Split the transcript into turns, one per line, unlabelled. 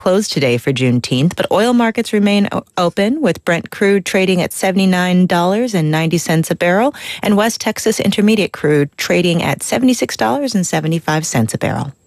closed today for Juneteenth, but oil markets remain open, with Brent crude trading at $79.90 a barrel and West Texas Intermediate crude trading at $76.75 a barrel.